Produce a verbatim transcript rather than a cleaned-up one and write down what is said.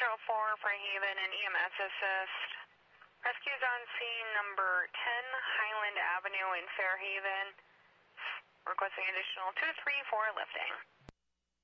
zero four, Fairhaven and E M S assist. Rescue's on scene number ten, Highland Avenue in Fairhaven. Requesting additional two three four lifting.